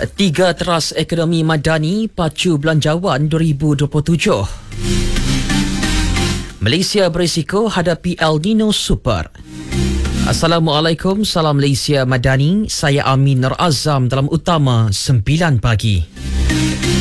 Tiga teras ekonomi madani pacu belanjawan 2027. Malaysia berisiko hadapi El Nino Super. Assalamualaikum, salam Malaysia Madani. Saya Amin Nur Azam dalam Utama 9 pagi.